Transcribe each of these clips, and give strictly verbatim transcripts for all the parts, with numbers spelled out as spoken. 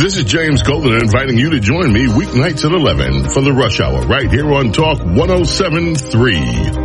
This is James Golden inviting you to join me weeknights at eleven for the Rush Hour right here on Talk one oh seven point three.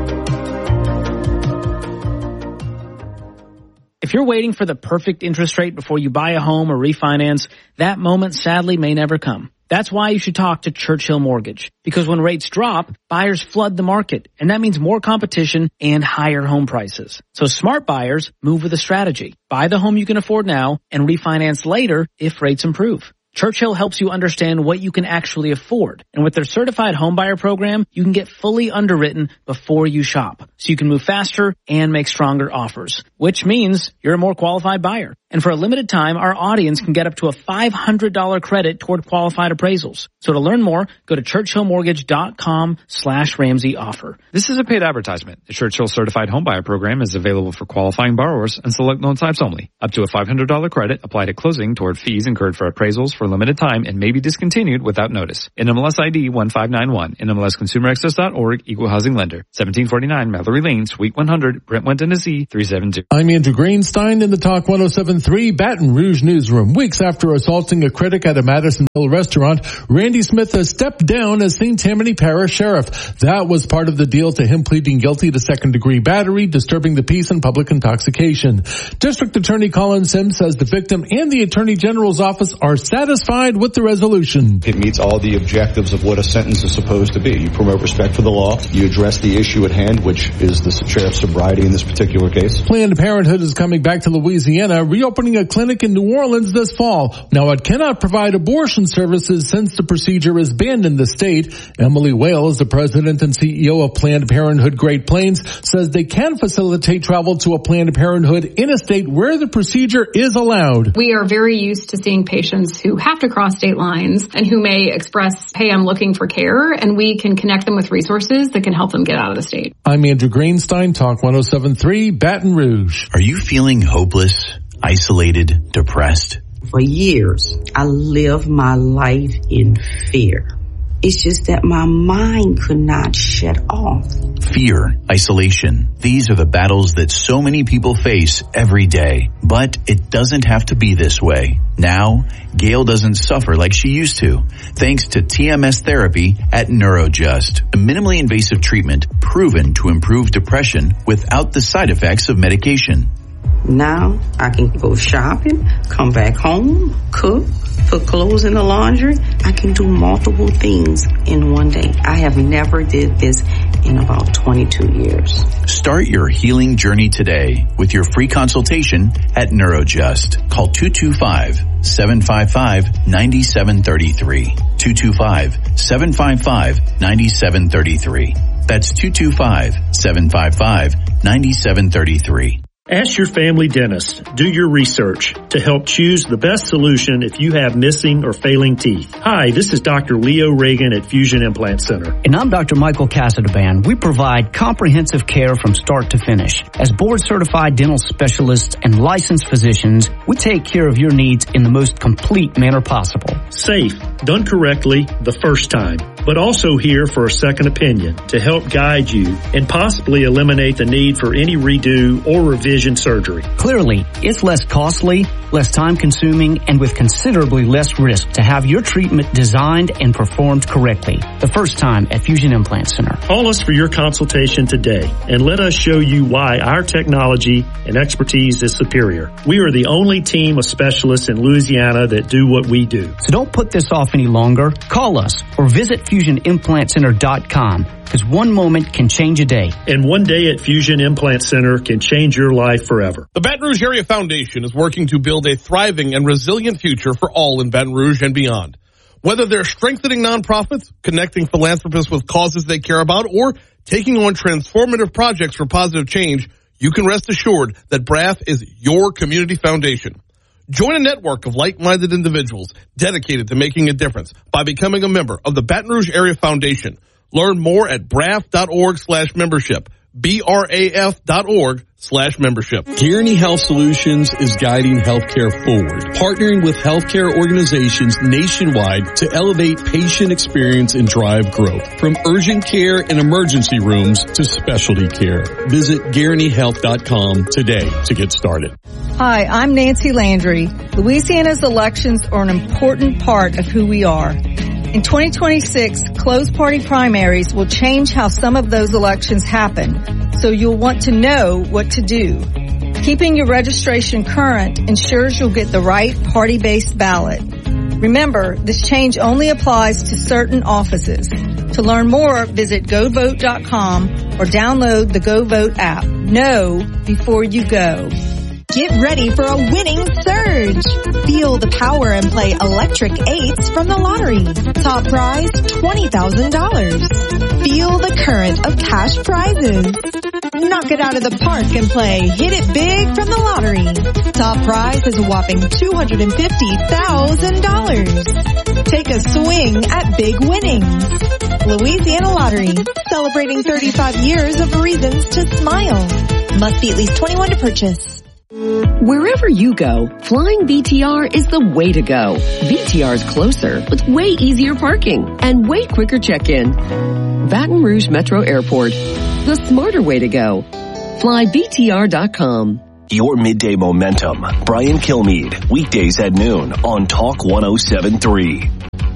If you're waiting for the perfect interest rate before you buy a home or refinance, that moment sadly may never come. That's why you should talk to Churchill Mortgage. Because when rates drop, buyers flood the market, and that means more competition and higher home prices. So smart buyers move with a strategy. Buy the home you can afford now and refinance later if rates improve. Churchill helps you understand what you can actually afford. And with their certified homebuyer program, you can get fully underwritten before you shop. So you can move faster and make stronger offers, which means you're a more qualified buyer. And for a limited time, our audience can get up to a five hundred dollars credit toward qualified appraisals. So to learn more, go to churchillmortgage.com slash Ramsey offer. This is a paid advertisement. The Churchill Certified Homebuyer Program is available for qualifying borrowers and select loan types only. Up to a five hundred dollars credit applied at closing toward fees incurred for appraisals for a limited time and may be discontinued without notice. N M L S I D one five nine one. N M L S Consumer Access dot org. Equal Housing Lender. seventeen forty-nine Mallory Lane, Suite one hundred, Brentwood, Tennessee, three seven two. I'm Andrew Greenstein in the Talk one oh seven point three Baton Rouge newsroom. Weeks after assaulting a critic at a Madisonville restaurant, Randy Smith has stepped down as Saint Tammany Parish Sheriff. That was part of the deal to him pleading guilty to second-degree battery, disturbing the peace, and public intoxication. District Attorney Colin Sims says the victim and the Attorney General's office are satisfied with the resolution. It meets all the objectives of what a sentence is supposed to be. You promote respect for the law. You address the issue at hand, which is the sheriff's sobriety in this particular case. Planned Parenthood is coming back to Louisiana, reopening a clinic in New Orleans this fall. Now, it cannot provide abortion services since the procedure is banned in the state. Emily Wales, the president and C E O of Planned Parenthood Great Plains, says they can facilitate travel to a Planned Parenthood in a state where the procedure is allowed. We are very used to seeing patients who have to cross state lines and who may express, hey, I'm looking for care, and we can connect them with resources that can help them get out of the state. I'm Andrew Greenstein, Talk one oh seven point three, Baton Rouge. Are you feeling hopeless, isolated, depressed? For years, I lived my life in fear. It's just that my mind could not shut off. Fear, isolation. These are the battles that so many people face every day. But it doesn't have to be this way. Now, Gail doesn't suffer like she used to, thanks to T M S therapy at NeuroJust, a minimally invasive treatment proven to improve depression without the side effects of medication. Now I can go shopping, come back home, cook, put clothes in the laundry. I can do multiple things in one day. I have never did this in about twenty-two years. Start your healing journey today with your free consultation at NeuroJust. Call two two five, seven five five, nine seven three three. two two five, seven five five, nine seven three three. That's two two five, seven five five, nine seven three three. Ask your family dentist. Do your research to help choose the best solution if you have missing or failing teeth. Hi, this is Doctor Leo Reagan at Fusion Implant Center. And I'm Doctor Michael Casadaband. We provide comprehensive care from start to finish. As board-certified dental specialists and licensed physicians, we take care of your needs in the most complete manner possible. Safe, done correctly the first time, but also here for a second opinion to help guide you and possibly eliminate the need for any redo or revision surgery. Clearly, it's less costly, less time-consuming, and with considerably less risk to have your treatment designed and performed correctly. The first time at Fusion Implant Center. Call us for your consultation today and let us show you why our technology and expertise is superior. We are the only team of specialists in Louisiana that do what we do. So don't put this off any longer. Call us or visit fusion implant center dot com. Because one moment can change a day. And one day at Fusion Implant Center can change your life forever. The Baton Rouge Area Foundation is working to build a thriving and resilient future for all in Baton Rouge and beyond. Whether they're strengthening nonprofits, connecting philanthropists with causes they care about, or taking on transformative projects for positive change, you can rest assured that B R A F is your community foundation. Join a network of like-minded individuals dedicated to making a difference by becoming a member of the Baton Rouge Area Foundation. Learn more at braf dot org slash membership. B R A F dot org slash membership. Guaranty Health Solutions is guiding healthcare forward, partnering with healthcare organizations nationwide to elevate patient experience and drive growth. From urgent care and emergency rooms to specialty care. Visit guaranty health dot com today to get started. Hi, I'm Nancy Landry. Louisiana's elections are an important part of who we are. In twenty twenty-six, closed party primaries will change how some of those elections happen, so you'll want to know what to do. Keeping your registration current ensures you'll get the right party-based ballot. Remember, this change only applies to certain offices. To learn more, visit go vote dot com or download the GoVote app. Know before you go. Get ready for a winning surge. Feel the power and play Electric Eights from the lottery. Top prize, twenty thousand dollars. Feel the current of cash prizes. Knock it out of the park and play Hit It Big from the lottery. Top prize is a whopping two hundred fifty thousand dollars. Take a swing at big winnings. Louisiana Lottery, celebrating thirty-five years of reasons to smile. Must be at least twenty-one to purchase. Wherever you go, flying B T R is the way to go. B T R is closer with way easier parking and way quicker check-in. Baton Rouge Metro Airport, the smarter way to go. Fly B T R dot com. Your midday momentum. Brian Kilmeade, weekdays at noon on Talk one oh seven point three.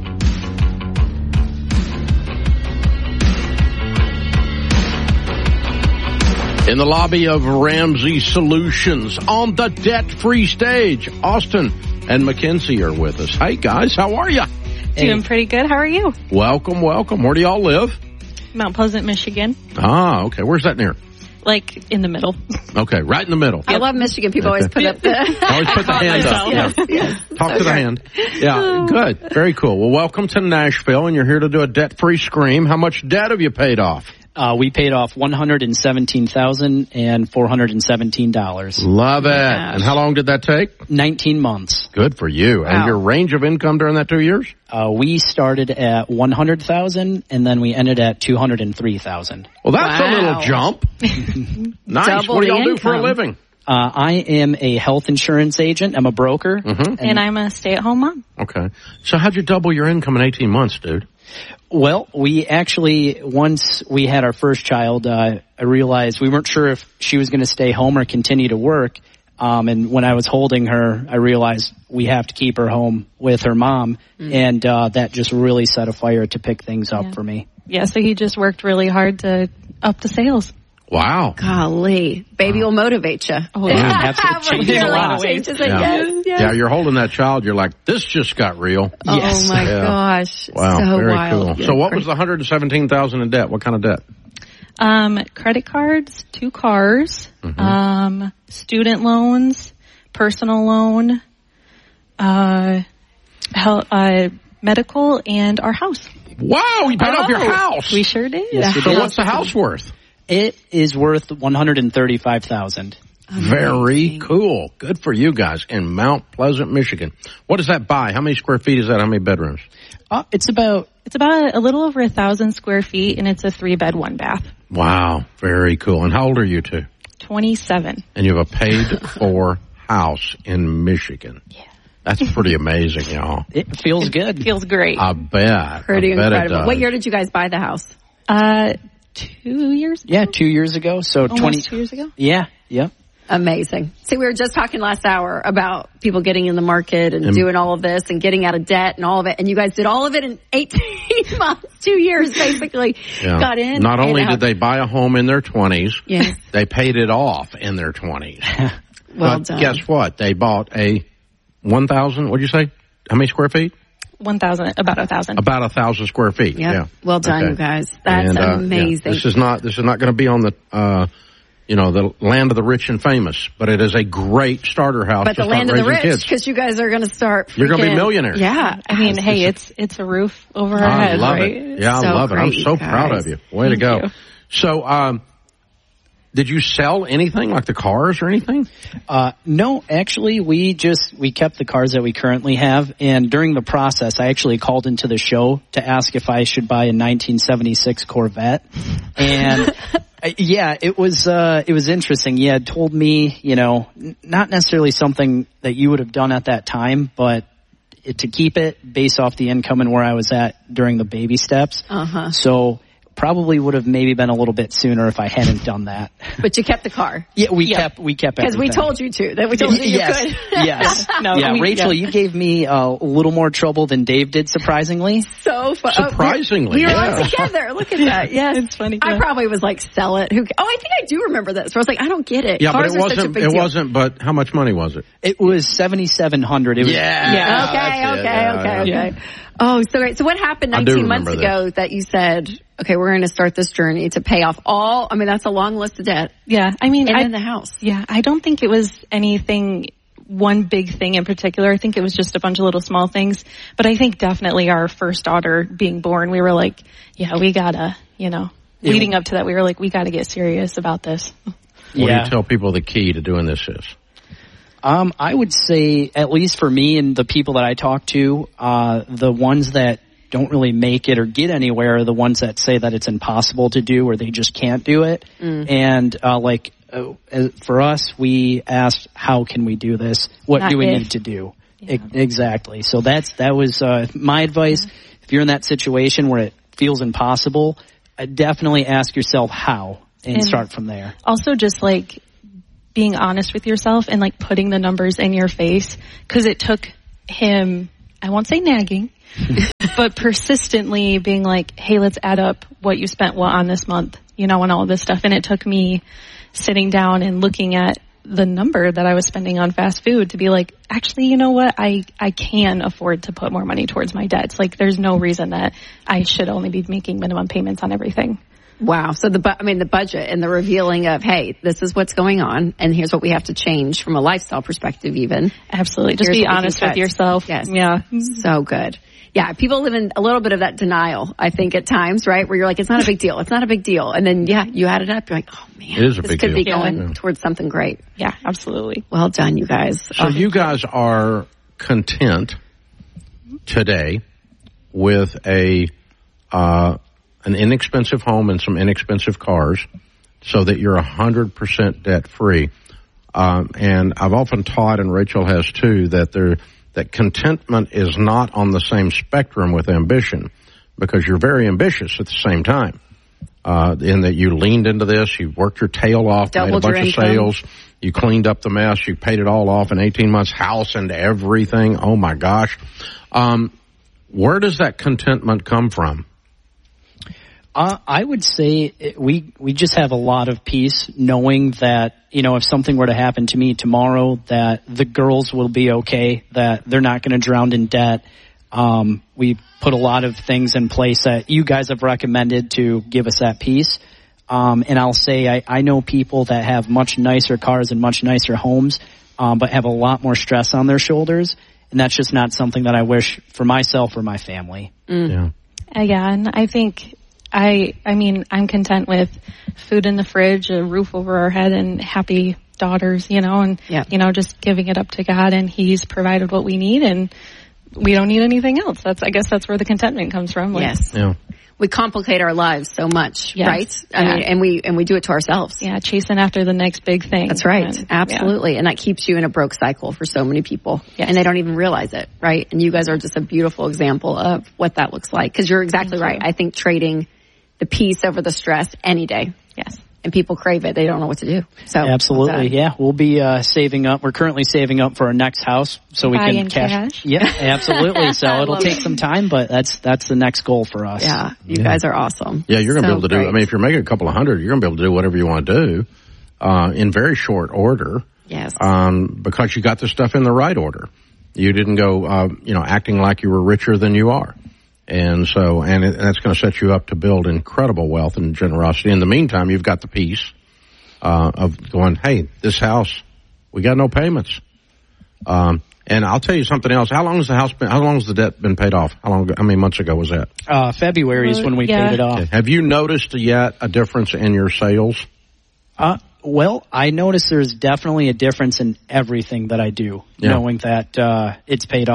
In the lobby of Ramsey Solutions on the debt-free stage, Austin and Mackenzie are with us. Hey, guys, how are you? Doing hey. pretty good. How are you? Welcome, welcome. Where do y'all live? Mount Pleasant, Michigan. Ah, okay. Where's that near? Like, in the middle. Okay, right in the middle. I love Michigan. People okay. always put up the... always put the hand up. Yes, yeah. yes. Talk so to the hand. Yeah, good. Very cool. Well, welcome to Nashville, and you're here to do a debt-free scream. How much debt have you paid off? Uh, we paid off one hundred seventeen thousand four hundred seventeen dollars. Love it. Gosh. And how long did that take? nineteen months. Good for you. Wow. And your range of income during that two years? Uh, we started at one hundred thousand dollars and then we ended at two hundred three thousand dollars. Well, that's wow. a little jump. Nice. Double what do y'all income. do for a living? Uh, I am a health insurance agent. I'm a broker. Mm-hmm. And, and I'm a stay-at-home mom. Okay. So how'd you double your income in eighteen months, dude? Well, we actually, once we had our first child, uh, I realized we weren't sure if she was going to stay home or continue to work. Um, and when I was holding her, I realized we have to keep her home with her mom. Mm. And uh, that just really set a fire to pick things up yeah. for me. Yeah, so he just worked really hard to up the sales. Wow. Golly. Baby wow. will motivate you. Oh, yeah. That's it changes a lot. Changes yeah. Yes, yes. yeah, you're holding that child. You're like, this just got real. Yes. Oh, my yeah. gosh. Wow, so very wild. cool. So what was the one hundred seventeen thousand dollars in debt? What kind of debt? Um, credit cards, two cars, mm-hmm. um, student loans, personal loan, uh, health, uh, medical, and our house. Wow, you paid oh, off your house. We sure did. Yes, so what's the house worth? It is worth one hundred thirty-five thousand dollars. Very cool. Good for you guys in Mount Pleasant, Michigan. What does that buy? How many square feet is that? How many bedrooms? Uh, it's about it's about a little over a thousand square feet, and it's a three bed, one bath. Wow, very cool. And how old are you two? Twenty-seven. And you have a paid for house in Michigan. Yeah. That's pretty amazing, y'all. It feels good. It feels great. I bet. Pretty I bet incredible. What year did you guys buy the house? Uh, two years ago? Yeah, two years ago. So Almost twenty two years ago? Yeah, yeah. Amazing. See, we were just talking last hour about people getting in the market and, and doing all of this and getting out of debt and all of it. And you guys did all of it in eighteen months, two years basically. Yeah. Got in. Not only did they buy a home in their twenties, yes. they paid it off in their twenties. Well but done. Guess what? They bought a one thousand, what'd you say? How many square feet? one thousand, about a thousand. About a thousand square feet. Yep. Yeah. Well done, okay. you guys. That's and, uh, amazing. Yeah. This is not, this is not going to be on the, uh, you know, the land of the rich and famous, but it is a great starter house. But the land of the rich, because you guys are going to start. Freaking, You're going to be millionaires. Yeah. I mean, hey, it's it's a roof over our I head, love right? it. Yeah, so I love it. I'm so guys. proud of you. Way Thank to go. You. So, um, did you sell anything like the cars or anything? Uh, no, actually, we just, we kept the cars that we currently have. And during the process, I actually called into the show to ask if I should buy a nineteen seventy-six Corvette. And Uh, yeah, it was, uh, it was interesting. You had told me, you know, n- not necessarily something that you would have done at that time, but it, to keep it based off the income and where I was at during the baby steps. Uh-huh. So probably would have maybe been a little bit sooner if I hadn't done that. But you kept the car. Yeah, we yeah. kept, we kept Because we told you to, that we told you you yes. could. Yes. no, yeah, we, Rachel, yeah. you gave me uh, a little more trouble than Dave did, surprisingly. So fun. Surprisingly, We were yeah. all together. Look at that. Yes. It's funny. I Yeah. probably was like, sell it. Who? Oh, I think I do remember this. Where I was like, I don't get it. Yeah, Cars but it are such a wasn't. big It deal. wasn't. But how much money was it? It was seventy-seven hundred. It was, Yeah. Yeah. Okay. that's Okay. it. Yeah, okay. yeah. Okay. Oh, so great. So what happened I do nineteen months remember ago that you said, okay, we're going to start this journey to pay off all, I mean, that's a long list of debt. Yeah. I mean, And I, in the house. Yeah. I don't think it was anything, one big thing in particular. I think it was just a bunch of little small things. But I think definitely our first daughter being born, we were like, yeah, we gotta, you know, Yeah. leading up to that, we were like, we gotta get serious about this. What Yeah. do you tell people the key to doing this is? Um, I would say, at least for me and the people that I talk to, uh, the ones that don't really make it or get anywhere are the ones that say that it's impossible to do or they just can't do it. Mm. And, uh, like, uh, for us, we asked, how can we do this? What Not do we if. need to do? E- exactly. So that's, that was, uh, my advice. If you're in that situation where it feels impossible, uh, definitely ask yourself how and, And- start from there. Also just like being honest with yourself and like putting the numbers in your face, because it took him, I won't say nagging, but persistently being like, hey, let's add up what you spent what on this month, you know, and all this stuff. And it took me sitting down and looking at the number that I was spending on fast food to be like, actually, you know what? I, I can afford to put more money towards my debts. Like there's no reason that I should only be making minimum payments on everything. Wow. So the, bu- I mean, the budget and the revealing of, hey, this is what's going on and here's what we have to change from a lifestyle perspective even. Absolutely. Just Here's be what we honest can with cut. yourself. Yes. Yeah. So good. Yeah. People live in a little bit of that denial, I think, at times, right? Where you're like, it's not a big deal. It's not a big deal. And then, yeah, you add it up. You're like, oh man, It is a this big could be deal. going Yeah. towards something great. Yeah, absolutely. Well done, you guys. So Oh. you guys are content today with a uh, an inexpensive home and some inexpensive cars, so that you're a hundred percent debt free. Um, and I've often taught, and Rachel has too, that there that contentment is not on the same spectrum with ambition, because you're very ambitious at the same time. Uh, in that you leaned into this, you worked your tail off, Doubled made a bunch your of income. sales, you cleaned up the mess, you paid it all off in eighteen months, house and everything. Oh my gosh. Um, where does that contentment come from? Uh, I would say it, we we just have a lot of peace knowing that, you know, if something were to happen to me tomorrow, that the girls will be okay, that they're not going to drown in debt. Um, we put a lot of things in place that you guys have recommended to give us that peace. Um, and I'll say I, I know people that have much nicer cars and much nicer homes, um, but have a lot more stress on their shoulders. And that's just not something that I wish for myself or my family. Mm. Yeah. Uh, yeah, and I think I, I mean, I'm content with food in the fridge, a roof over our head, and happy daughters, you know, and, Yeah. you know, just giving it up to God, and He's provided what we need, and we don't need anything else. That's, I guess that's where the contentment comes from. Like, Yes. Yeah. We complicate our lives so much, Yes. right? I Yeah. mean, and we, and we do it to ourselves. Yeah, chasing after the next big thing. That's right. And, Absolutely. And that keeps you in a broke cycle for so many people. And they don't even realize it, right? And you guys are just a beautiful example of what that looks like. Because you're exactly right. I think trading the peace over the stress any day. Yes. And people crave it. They don't know what to do. So Absolutely, yeah. We'll be uh, saving up. We're currently saving up for our next house, so we Buying can cash. cash. Yeah, absolutely. So I it'll love take it. some time, but that's that's the next goal for us. Yeah. You Yeah. guys are awesome. Yeah, you're going to So be able to do, great. I mean, if you're making a couple of hundred, you're going to be able to do whatever you want to do, uh, in very short order. Yes. Um, because you got the stuff in the right order. You didn't go, uh, you know, acting like you were richer than you are. And so, and, it, and that's going to set you up to build incredible wealth and generosity. In the meantime, you've got the peace, uh, of going, hey, this house, we got no payments. Um, and I'll tell you something else. How long has the house been, how long has the debt been paid off? How long, how many months ago was that? Uh, February is when we Yeah. paid it off. Okay. Have you noticed yet a difference in your sales? Uh, well, I notice there's definitely a difference in everything that I do, Yeah. knowing that uh, it's paid off.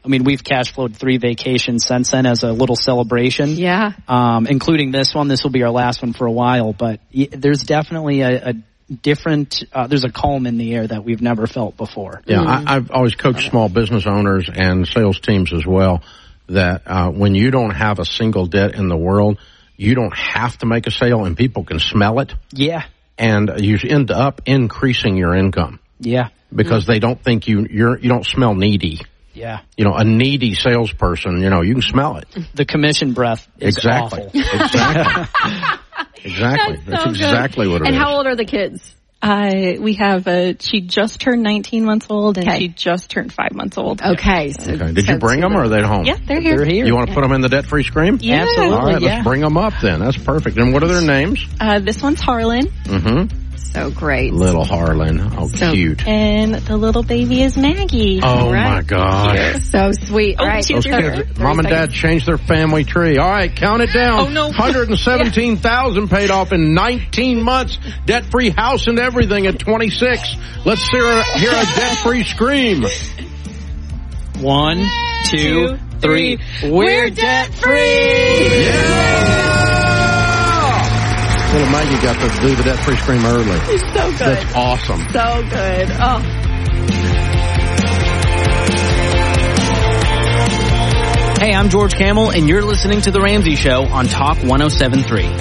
I mean, we've cash flowed three vacations since then as a little celebration. Yeah. Um, including this one. This will be our last one for a while, but y- there's definitely a, a different, uh, there's a calm in the air that we've never felt before. Yeah, I, I've always coached small business owners and sales teams as well, that uh, when you don't have a single debt in the world, you don't have to make a sale and people can smell it. Yeah. And you end up increasing your income. Yeah. Because mm-hmm. they don't think you, you're, you don't smell needy. Yeah. You know, a needy salesperson, you know, you can smell it. The commission breath is exactly. awful. Exactly. Exactly. That's, That's so exactly good. what it and is. And how old are the kids? Uh, we have a, she just turned nineteen months old and okay. she just turned five months old. Okay. So, okay. Did you bring them or are they at home? Yeah, they're here. They're here. You want to put them in the debt-free scream? Yeah. Absolutely. All right, yeah. let's bring them up then. That's perfect. And what are their names? Uh, this one's Harlan. Mm-hmm. So great. Little Harlan. Oh, so, cute. And the little baby is Maggie. Oh, right. my God. So sweet. Oh, All right. Those kids, mom and dad changed their family tree. All right, count it down. Oh, no. one hundred seventeen thousand dollars paid off in nineteen months. Debt-free house and everything at twenty-six. Let's hear a, hear a debt-free scream. One, two, three. We're debt free. Yeah! Little Maggie got to do the debt-free scream early. He's so good. That's awesome. So good. Oh. Hey, I'm George Camel, and you're listening to The Ramsey Show on Talk one oh seven point three.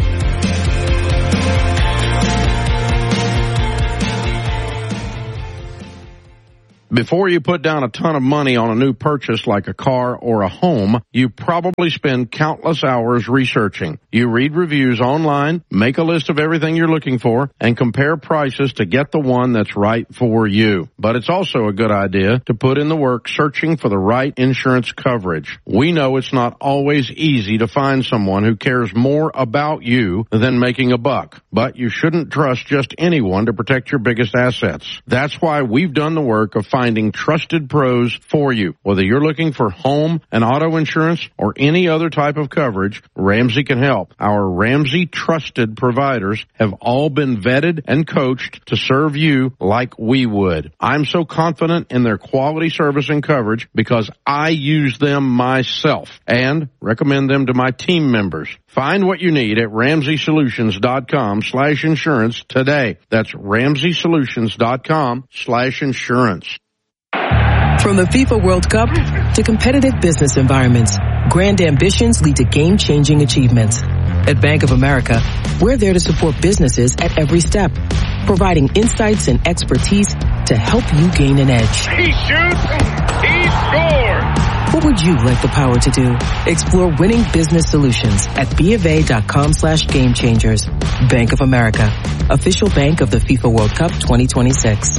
Before you put down a ton of money on a new purchase like a car or a home, you probably spend countless hours researching. You read reviews online, make a list of everything you're looking for, and compare prices to get the one that's right for you. But it's also a good idea to put in the work searching for the right insurance coverage. We know it's not always easy to find someone who cares more about you than making a buck, but you shouldn't trust just anyone to protect your biggest assets. That's why we've done the work of finding trusted pros for you. Whether you're looking for home and auto insurance or any other type of coverage, Ramsey can help. Our Ramsey trusted providers have all been vetted and coached to serve you like we would. I'm so confident in their quality service and coverage because I use them myself and recommend them to my team members. Find what you need at ramsey solutions dot com slash insurance today. That's ramsey solutions dot com slash insurance. From the FIFA World Cup to competitive business environments, grand ambitions lead to game-changing achievements. At Bank of America, we're there to support businesses at every step, providing insights and expertise to help you gain an edge. He shoots, he scores! What would you like the power to do? Explore winning business solutions at BofA.com slash game changers. Bank of America, official bank of the FIFA World Cup twenty twenty-six.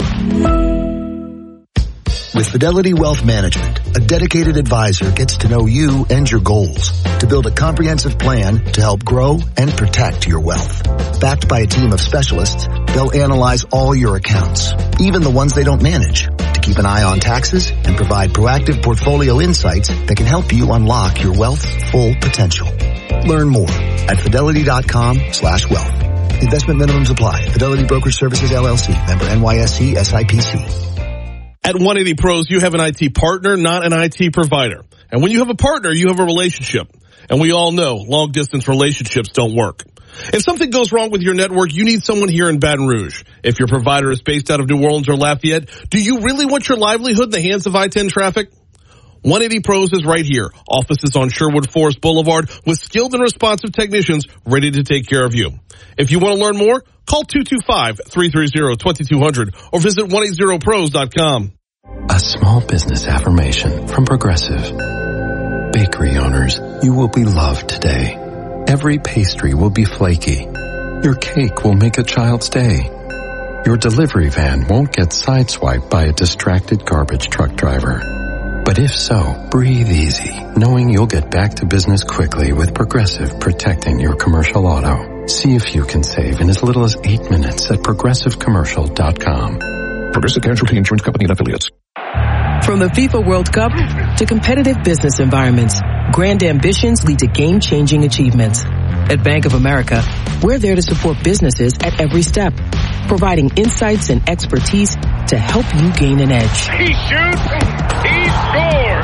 With Fidelity Wealth Management, a dedicated advisor gets to know you and your goals to build a comprehensive plan to help grow and protect your wealth. Backed by a team of specialists, they'll analyze all your accounts, even the ones they don't manage, to keep an eye on taxes and provide proactive portfolio insights that can help you unlock your wealth's full potential. Learn more at fidelity.com slash wealth. Investment minimums apply. Fidelity Brokerage Services, L L C. Member N Y S C, S I P C. At one eighty Pros, you have an I T partner, not an I T provider. And when you have a partner, you have a relationship. And we all know long-distance relationships don't work. If something goes wrong with your network, you need someone here in Baton Rouge. If your provider is based out of New Orleans or Lafayette, do you really want your livelihood in the hands of I ten traffic? one eighty Pros is right here. Offices on Sherwood Forest Boulevard with skilled and responsive technicians ready to take care of you. If you want to learn more, call two two five, three three zero, two two zero zero or visit one eighty pros dot com. A small business affirmation from Progressive. Bakery owners, you will be loved today. Every pastry will be flaky. Your cake will make a child's day. Your delivery van won't get sideswiped by a distracted garbage truck driver. But if so, breathe easy, knowing you'll get back to business quickly with Progressive protecting your commercial auto. See if you can save in as little as eight minutes at progressive commercial dot com. Progressive Casualty Insurance Company and affiliates. From the FIFA World Cup to competitive business environments, grand ambitions lead to game-changing achievements. At Bank of America, we're there to support businesses at every step, providing insights and expertise to help you gain an edge. He shoots, he scores!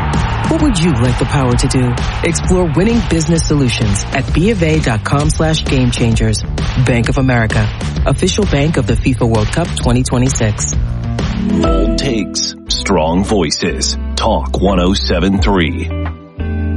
What would you like the power to do? Explore winning business solutions at bofa.com slash game changers. Bank of America, official bank of the FIFA World Cup twenty twenty-six. Bold takes, strong voices. Talk one oh seven point three.